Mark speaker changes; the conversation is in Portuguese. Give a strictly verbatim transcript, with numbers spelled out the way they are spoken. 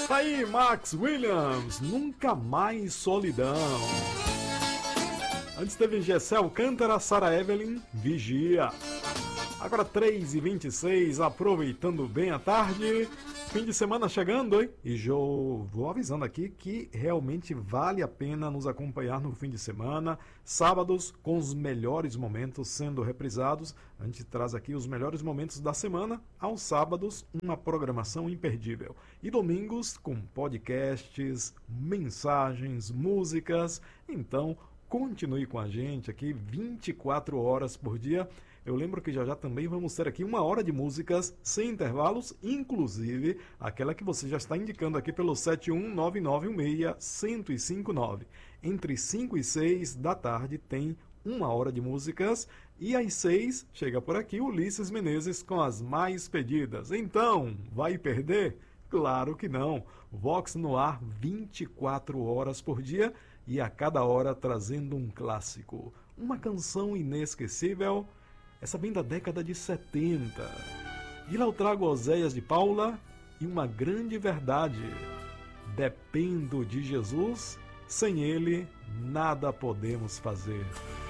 Speaker 1: Tá aí, Max Williams, Nunca Mais Solidão. Antes teve Gessel Cântara, Sarah Evelyn, Vigia. Agora três e vinte e seis, aproveitando bem a tarde. Fim de semana chegando, hein? E jo, vou avisando aqui que realmente vale a pena nos acompanhar no fim de semana. Sábados com os melhores momentos sendo reprisados. A gente traz aqui os melhores momentos da semana. Aos sábados, uma programação imperdível. E domingos com podcasts, mensagens, músicas. Então, continue com a gente aqui vinte e quatro horas por dia. Eu lembro que já já também vamos ter aqui uma hora de músicas sem intervalos, inclusive aquela que você já está indicando aqui pelo sete um nove nove um seis, um zero cinco nove. Entre cinco e seis da tarde tem uma hora de músicas e às seis chega por aqui Ulisses Menezes com as mais pedidas. Então, vai perder? Claro que não. Vox no ar vinte e quatro horas por dia e a cada hora trazendo um clássico, uma canção inesquecível. Essa vem da década de setenta. E lá eu trago Oséias de Paula e uma grande verdade. Dependo de Jesus, sem ele nada podemos fazer.